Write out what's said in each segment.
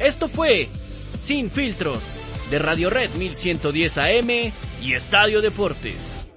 Esto fue Sin Filtros, de Radio Red 1110 AM y Estadio Deportes.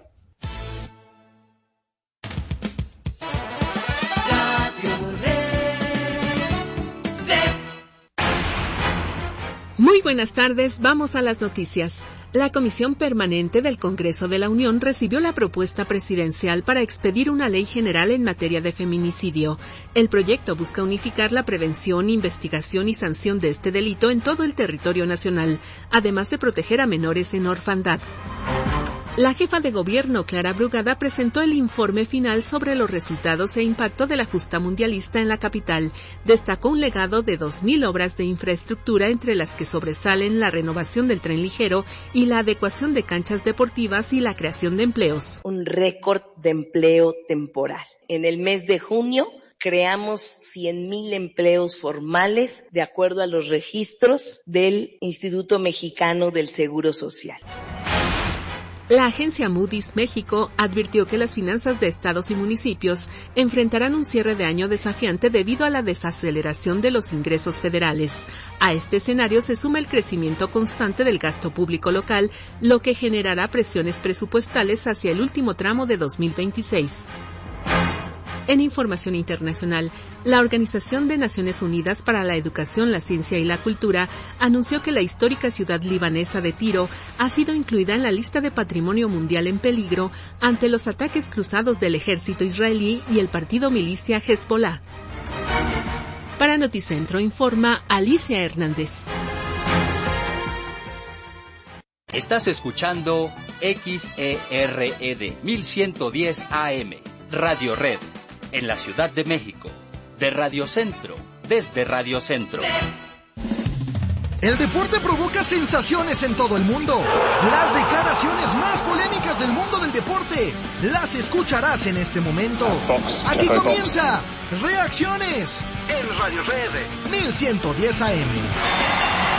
Muy buenas tardes, vamos a las noticias. La Comisión Permanente del Congreso de la Unión recibió la propuesta presidencial para expedir una ley general en materia de feminicidio. El proyecto busca unificar la prevención, investigación y sanción de este delito en todo el territorio nacional, además de proteger a menores en orfandad. La jefa de gobierno, Clara Brugada, presentó el informe final sobre los resultados e impacto de la justa mundialista en la capital. Destacó un legado de 2.000 obras de infraestructura, entre las que sobresalen la renovación del tren ligero y la adecuación de canchas deportivas y la creación de empleos. Un récord de empleo temporal. En el mes de junio creamos 100,000 empleos formales de acuerdo a los registros del Instituto Mexicano del Seguro Social. La agencia Moody's México advirtió que las finanzas de estados y municipios enfrentarán un cierre de año desafiante debido a la desaceleración de los ingresos federales. A este escenario se suma el crecimiento constante del gasto público local, lo que generará presiones presupuestales hacia el último tramo de 2026. En información internacional, la Organización de Naciones Unidas para la Educación, la Ciencia y la Cultura anunció que la histórica ciudad libanesa de Tiro ha sido incluida en la lista de Patrimonio Mundial en peligro ante los ataques cruzados del ejército israelí y el partido milicia Hezbollah. Para Noticentro informa Alicia Hernández. Estás escuchando XERED 1110 AM, Radio Red. En la Ciudad de México, de Radio Centro, desde Radio Centro. El deporte provoca sensaciones en todo el mundo. Las declaraciones más polémicas del mundo del deporte las escucharás en este momento. Aquí comienza Reacciones en Radio Red 1110 AM.